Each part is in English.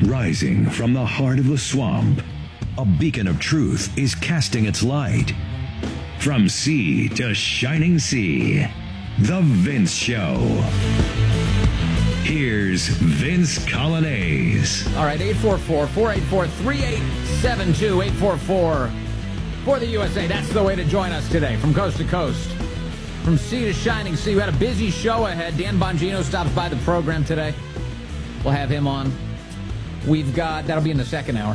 Rising from the heart of the swamp, a beacon of truth is casting its light. From sea to shining sea, The Vince Show. Here's Vince Coglianese. All right, 844-484-3872, 844 for the USA. That's the way to join us today, from coast to coast. From sea to shining sea. We had a busy show ahead. Dan Bongino stops by the program today. We'll have him on. That'll be in the second hour.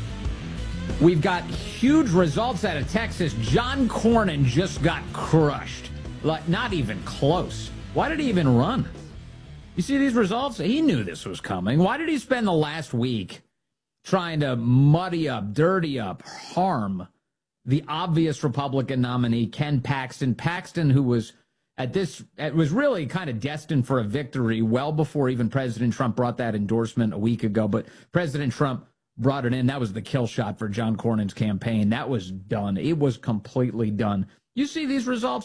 We've got huge results out of Texas. John Cornyn just got crushed. Like, not even close. Why did he even run? You see these results? He knew this was coming. Why did he spend the last week trying to muddy up, dirty up, harm the obvious Republican nominee, Ken Paxton? Paxton, who was was really kind of destined for a victory well before even President Trump brought that endorsement a week ago. But President Trump brought it in. That was the kill shot for John Cornyn's campaign. That was done. It was completely done. You see these results,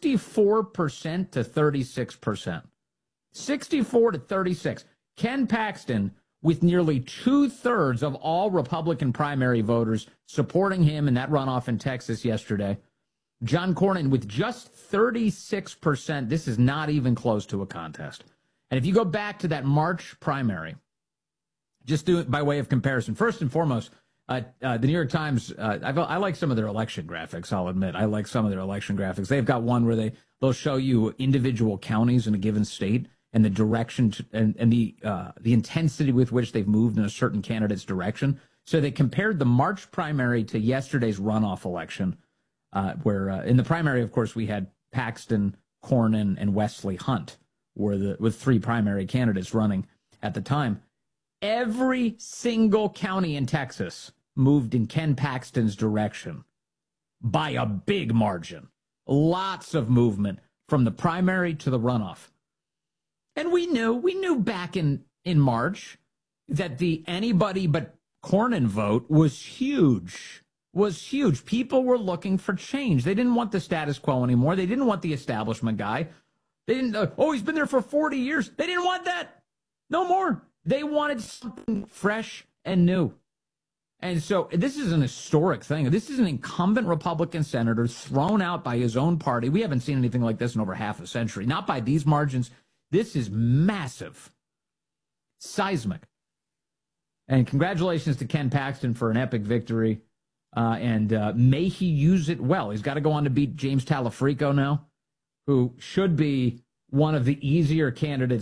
64% to 36%. 64 to 36. Ken Paxton, with nearly 2/3 of all Republican primary voters supporting him in that runoff in Texas yesterday. John Cornyn with just 36%. This is not even close to a contest. And if you go back to that March primary, just do it by way of comparison. First and foremost, the New York Times, I like some of their election graphics, I'll admit. I like some of their election graphics. They've got one where they'll show you individual counties in a given state and the direction and the intensity with which they've moved in a certain candidate's direction. So they compared the March primary to yesterday's runoff election, where in the primary, of course, we had Paxton, Cornyn, and Wesley Hunt with three primary candidates running at the time. Every single county in Texas moved in Ken Paxton's direction by a big margin. Lots of movement from the primary to the runoff. And we knew back in March that the anybody but Cornyn vote was huge. People were looking for change. They didn't want the status quo anymore. They didn't want the establishment guy. They didn't, he's been there for 40 years. They didn't want that. No more. They wanted something fresh and new. And so this is an historic thing. This is an incumbent Republican senator thrown out by his own party. We haven't seen anything like this in over half a century. Not by these margins. This is massive. Seismic. And congratulations to Ken Paxton for an epic victory. And may he use it well. He's got to go on to beat James Talafrico now, who should be one of the easier candidates